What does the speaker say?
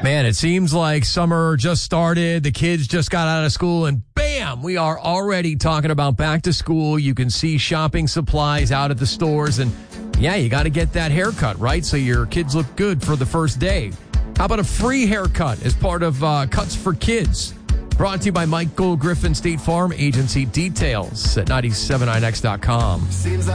Man, it seems like summer just started. The kids just got out of school, and bam, we are already talking about back to school. You can see shopping supplies out at the stores, and yeah, you got to get that haircut, right? So your kids look good for the first day. How about a free haircut as part of Cuts for Kids? Brought to you by Michael Griffin State Farm Agency. Details at 979x.com.